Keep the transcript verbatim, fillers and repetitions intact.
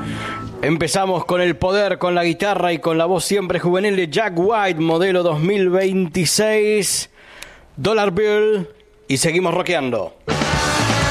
Empezamos con el poder, con la guitarra y con la voz siempre juvenil de Jack White, modelo dos mil veintiséis, Dollar Bill, y seguimos rockeando.